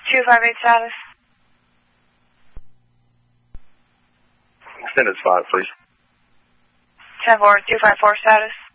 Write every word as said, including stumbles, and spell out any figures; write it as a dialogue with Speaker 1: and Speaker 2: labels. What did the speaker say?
Speaker 1: two five eight status.
Speaker 2: Extended spot, please.
Speaker 1: ten four, two five four status.